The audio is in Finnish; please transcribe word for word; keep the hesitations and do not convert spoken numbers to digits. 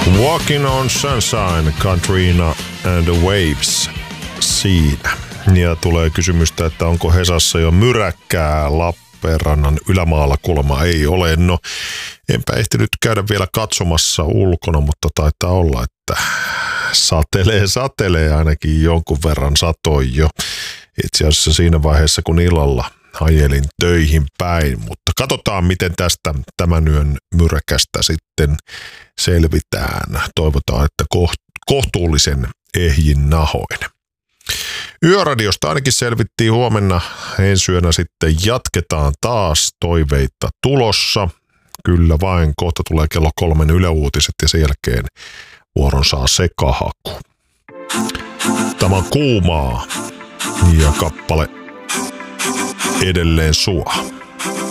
Walking on Sunshine, Katrina and the Waves siinä. Ja tulee kysymystä, että onko Hesassa jo myräkkää Lappeenrannan ylämaalla, kuulemma ei ole. No, enpä ehtinyt käydä vielä katsomassa ulkona, mutta taitaa olla, että satelee, satelee ainakin jonkun verran satoi jo. Itse asiassa siinä vaiheessa, kun illalla ajelin töihin päin, mutta katsotaan, miten tästä tämän yön myräkästä sitten selvitään. Toivotaan, että kohtuullisen ehjin nahoin. Yöradiosta ainakin selvittiin huomenna. Ensi yönä sitten jatketaan taas, toiveita tulossa. Kyllä vain, kohta tulee kello kolmen Yle Uutiset ja sen jälkeen vuoron saa Sekahaku. Tämä on Kuumaa ja kappale Edelleen sua.